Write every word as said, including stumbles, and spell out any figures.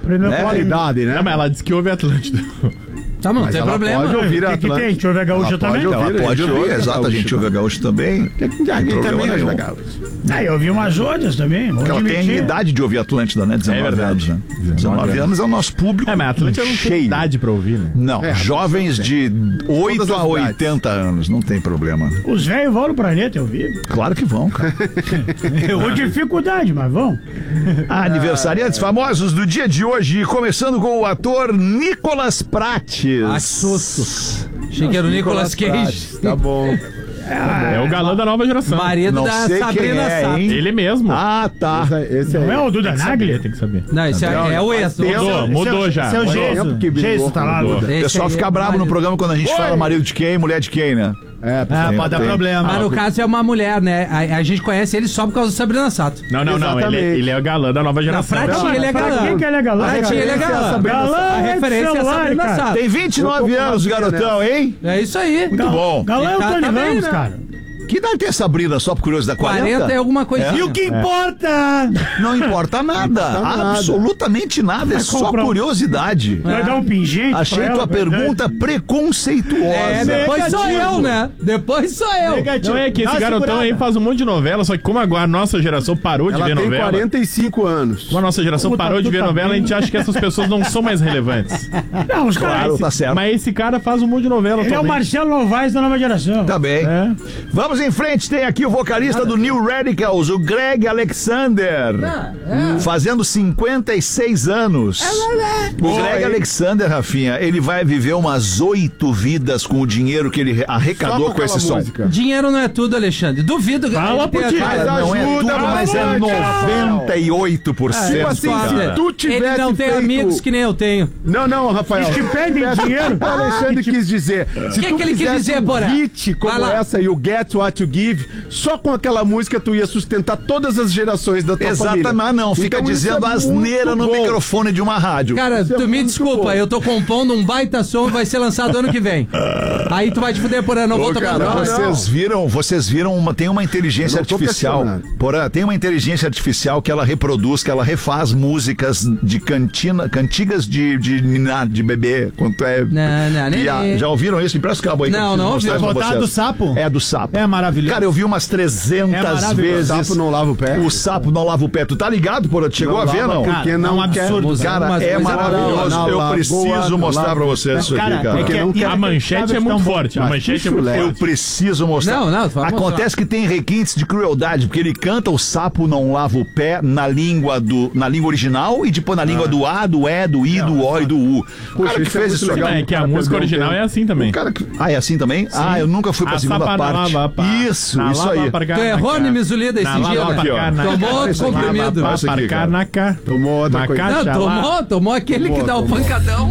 Prêmio né? qualidade, né? Não, mas ela disse que ouve Atlântida. Tá, mas não tem problema. Pode ouvir a O que, que Atlântida. tem? A gente ouve a gaúcha Ela também? pode Ela ouvir, pode a gente ouvir, ouve a exato, a gente gaúcha. ouve a gaúcha também. Não tem Ninguém problema também ouve nenhum. a gaúcha. Ah, eu ouvi umas outras também. Porque ela tem a idade de ouvir Atlântida, né? dezenove É verdade. anos, né? dezenove anos é o nosso público. É, mas a Atlântida não tem cheio. idade pra ouvir, né? Não, É, jovens de oito Todas a as idades. oitenta anos, não tem problema. Os velhos vão no planeta, eu vi. Claro que vão, cara. Com dificuldade, mas vão. Aniversariantes famosos do dia de hoje, começando com o ator Nicolas Prates. Ah, que susto. Achei que era o Nicolas Cage. Tá bom. É o galã da nova geração. Marido Não da sei Sabrina quem é, Sato. hein? Ele mesmo. Ah, tá. Esse, esse Não é aí. o Duda Nagli? Tem que saber. Não, esse é, é o ex. Mudou, mudou já. Seu Faz Geiso. tempo que brigou Geiso tá com lá. o Duda. O pessoal fica bravo no programa quando a gente fala marido de quem, mulher de quem, né? É, Ah, Tem- pode dar tem. problema. Mas no caso é uma mulher, né? A, a gente conhece ele só por causa do Sabrina Sato. Não, não, não. Ele, é- Exatamente. ele é o galã da nova geração. pra ti ele é Pra galã. quem que ele é galã? Pra ti ele é cara? galã. Galã A é referência é a celular, Sabrina cara. Sato. Tem vinte e nove anos, garotão, hein? É isso aí. Muito bom. Galã é o Tá- Tony tá bem, Ramos, né? cara. Que idade tem a Sabrina, só por curiosidade? quarenta? quarenta é alguma coisinha. É? E o que importa? Não importa nada, nada. absolutamente nada, é só comprar um- curiosidade. Vai dar um pingente Achei pra ela, tua verdade. pergunta preconceituosa. É, depois sou Negativo. eu, né? Depois sou eu. Negativo. Não é que esse Dá uma garotão segurada. aí faz um monte de novela, só que como agora a nossa geração parou de Ela ver tem novela. quarenta e cinco anos. Como a nossa geração Como tá parou de tudo ver tá novela, bem. a gente acha que essas pessoas não são mais relevantes. Não, os Claro, caras. tá certo. Mas esse cara faz um monte de novela Ele é o também. Marcelo Novaes da nova geração. Tá bem. É. Vamos em frente, tem aqui o vocalista do New Radicals, o Greg Alexander. Fazendo cinquenta e seis anos. O Greg Alexander, Rafinha, ele vai viver umas oito vidas com o dinheiro que ele arrecadou Só com esse som. música. Dinheiro não é tudo, Alexandre. Duvido. Fala ele ter por ti. a- Cara, não é Ajuda, tudo, mas é vamos, noventa e oito por cento. Tipo assim, Foda. se tu tivesse Ele não tem feito... amigos que nem eu tenho. Não, não, Rafael. Eles te pedem dinheiro. O Alexandre quis dizer. Se Que tu que ele quis fizesse dizer, um Porã? hit como Vai lá. essa e o Get What You Give, só com aquela música tu ia sustentar todas as gerações da tua Exatamente, família. mas não, fica Então, isso dizendo é asneira muito no bom. microfone de uma rádio. Cara, Isso é tu me muito desculpa, bom. eu tô compondo um baita som que vai ser lançado ano que vem. Aí tu vai te fuder, Porã, não vou Ô, tocar cara, no não, vocês viram, vocês viram uma, tem uma inteligência Eu não tô artificial. questionando. Porã, tem uma inteligência artificial que ela reproduz, que ela refaz músicas de cantina, cantigas de de, de, de bebê, quanto é. Não, não, nem- Já, já ouviram isso? Empresta o cabo aí. que eu Não, preciso não mostrar ouvi. pra Botar vocês. do sapo? É do sapo. É maravilhoso. Cara, eu vi umas É trezentas maravilhoso. vezes. O sapo não lava o pé? O sapo não lava o pé. Tu tá ligado, Porã? Tu chegou Não a ver, lava não? porque Cara, não é um quer. absurdo. Cara, Mas- é mas- maravilhoso. não, Eu lagoa, preciso não, mostrar pra vocês isso aqui, Cara, cara. é que não e quer. A manchete é muito forte. A Mas manchete que é muito chulé. Eu forte. preciso mostrar. Não, não, tu vai Acontece mostrar. que tem requintes de crueldade, porque ele canta o sapo não lava o pé na língua do na língua original e depois na língua do A, do E, do I, do O e do U. O Poxa, cara que isso é fez muito isso legal. aqui. É que a cara música perdeu original tempo. é assim também. O cara que... Ah, é assim também? Ah, eu nunca fui pra A segunda sapa na parte. lava, pá. Isso, Na isso lava, aí. pra cá, Tu na errou, cá. Nimizulida, esse Na dia, lava, né? pra cá, na Tomou cá. outro comprimido. Lava, Esse pra aqui, cá, cara. na cá. Tomou outra Na coisa. caixa Não, lá. tomou, tomou aquele que Tomou, dá o tomou. pancadão.